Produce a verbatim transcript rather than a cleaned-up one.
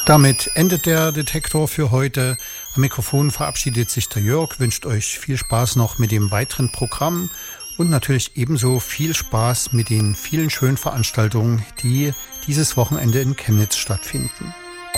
Damit endet der Detektor für heute. Am Mikrofon verabschiedet sich der Jörg, wünscht euch viel Spaß noch mit dem weiteren Programm und natürlich ebenso viel Spaß mit den vielen schönen Veranstaltungen, die dieses Wochenende in Chemnitz stattfinden.